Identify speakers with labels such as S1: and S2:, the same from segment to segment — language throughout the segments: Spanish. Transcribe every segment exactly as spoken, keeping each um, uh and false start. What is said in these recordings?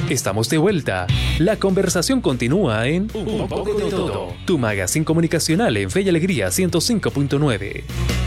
S1: Estamos de vuelta. La conversación continúa en Un poco de todo. Tu magazine comunicacional en Fe y Alegría ciento cinco punto nueve.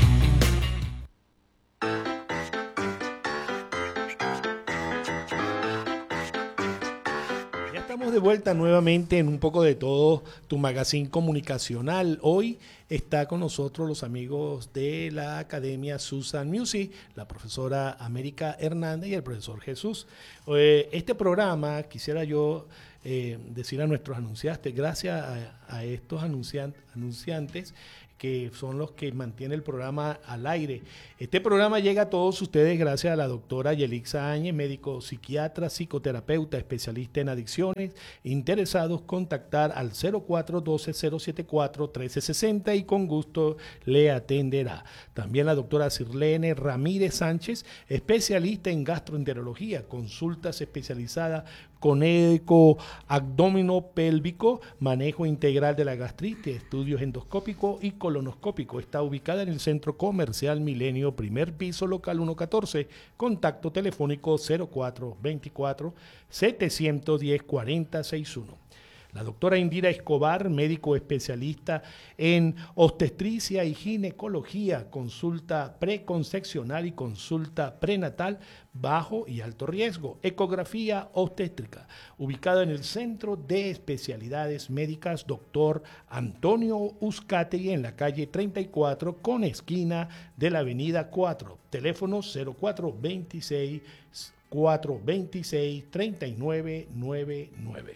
S2: Ya estamos de vuelta nuevamente en Un poco de todo, tu magazine comunicacional. Hoy está con nosotros los amigos de la Academia Susan Music, la profesora América Hernández y el profesor Jesús. Eh, este programa, quisiera yo eh, decir a nuestros anunciantes, gracias a, a estos anuncian, anunciantes, que son los que mantienen el programa al aire. Este programa llega a todos ustedes gracias a la doctora Yelixa Áñez, médico psiquiatra, psicoterapeuta, especialista en adicciones. Interesados, contactar al cero cuatro uno dos, cero siete cuatro, uno tres seis cero y con gusto le atenderá. También la doctora Sirlene Ramírez Sánchez, especialista en gastroenterología, consultas especializadas con eco abdomino pélvico, manejo integral de la gastritis, estudios endoscópicos y colonoscópicos. Está ubicada en el Centro Comercial Milenio, primer piso, local ciento catorce, contacto telefónico cero cuatro veinticuatro, setecientos diez, cuarenta sesenta y uno. La doctora Indira Escobar, médico especialista en obstetricia y ginecología, consulta preconcepcional y consulta prenatal, bajo y alto riesgo, ecografía obstétrica, ubicada en el Centro de Especialidades Médicas Doctor Antonio Uzcategui, en la calle treinta y cuatro, con esquina de la avenida cuatro, teléfono cero cuatro veintiséis, cuatrocientos veintiséis, treinta y nueve noventa y nueve.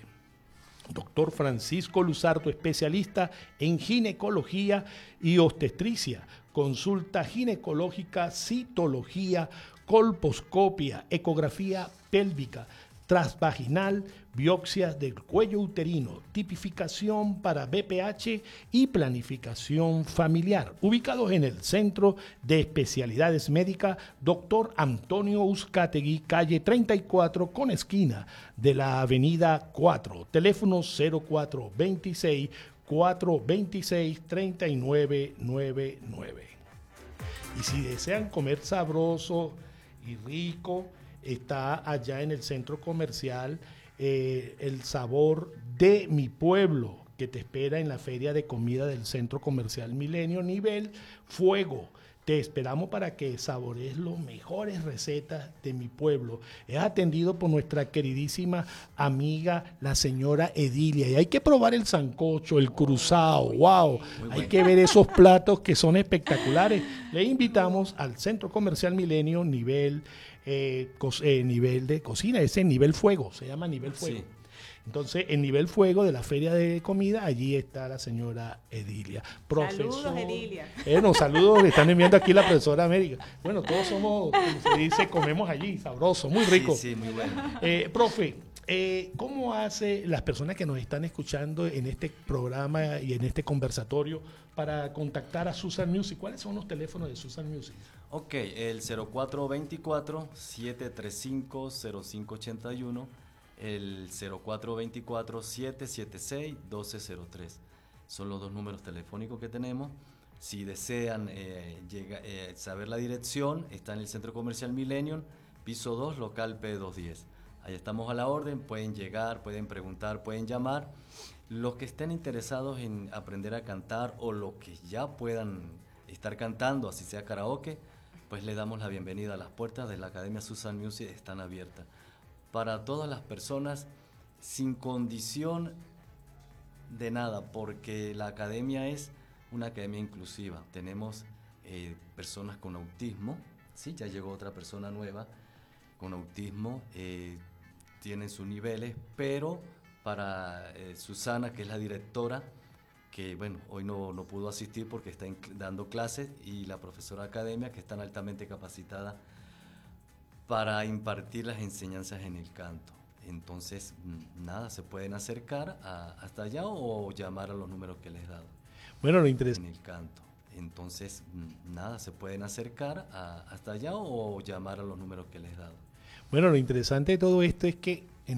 S2: Doctor Francisco Luzardo, especialista en ginecología y obstetricia, consulta ginecológica, citología, colposcopia, ecografía pélvica, transvaginal, biopsias del cuello uterino, tipificación para B P H y planificación familiar. Ubicados en el Centro de Especialidades Médicas Doctor Antonio Uzcategui, calle treinta y cuatro, con esquina de la avenida cuatro. Teléfono cero cuatro veintiséis, cuatrocientos veintiséis, treinta y nueve noventa y nueve. Y si desean comer sabroso y rico, está allá en el centro comercial eh, El Sabor de Mi Pueblo, que te espera en la feria de comida del Centro Comercial Milenio, nivel fuego. Te esperamos para que saborees las mejores recetas de mi pueblo. Es atendido por nuestra queridísima amiga, la señora Edilia. Y hay que probar el sancocho, el cruzado, wow. Hay que ver esos platos que son espectaculares. Le invitamos al Centro Comercial Milenio, nivel Eh, cos, eh, nivel de cocina, ese nivel fuego, se llama nivel fuego. Sí. Entonces, en nivel fuego de la feria de comida, allí está la señora Edilia. Profesor,
S3: saludos, Edilia.
S2: Eh, no, saludos, le están enviando aquí la profesora América. Bueno, todos somos, como se dice, comemos allí, sabroso, muy rico.
S4: Sí, sí, muy bueno.
S2: Eh, profe, eh, ¿cómo hace las personas que nos están escuchando en este programa y en este conversatorio para contactar a Susan Music? ¿Cuáles son los teléfonos de Susan Music?
S4: Ok, el cero cuatro veinticuatro, siete treinta y cinco, cero cinco ochenta y uno, el cero cuatro veinticuatro, siete setenta y seis, doce cero tres. Son los dos números telefónicos que tenemos. Si desean eh, llega, eh, saber la dirección, está en el Centro Comercial Millennium, piso dos, local P doscientos diez. Ahí estamos a la orden, pueden llegar, pueden preguntar, pueden llamar. Los que estén interesados en aprender a cantar o los que ya puedan estar cantando, así sea karaoke, pues le damos la bienvenida. A las puertas de la Academia Susan Music están abiertas para todas las personas sin condición de nada, porque la academia es una academia inclusiva. Tenemos eh, personas con autismo, sí, ya llegó otra persona nueva con autismo, eh, tienen sus niveles, pero para eh, Susana, que es la directora, que bueno, hoy no, no pudo asistir porque está en, dando clases, y la profesora de academia, que están altamente capacitadas para impartir las enseñanzas en el canto. Entonces, nada, se pueden acercar a, hasta allá o llamar a los números que les he dado.
S2: Bueno, lo interesante.
S4: En el canto. Entonces, nada, se pueden acercar a, hasta allá o llamar a los números que les he dado.
S2: Bueno, lo interesante de todo esto es que